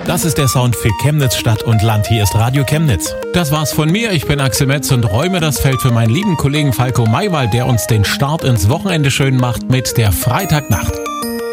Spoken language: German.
Das ist der Sound für Chemnitz Stadt und Land. Hier ist Radio Chemnitz. Das war's von mir. Ich bin Axel Metz und räume das Feld für meinen lieben Kollegen Falco Maywald, der uns den Start ins Wochenende schön macht mit der Freitagnacht.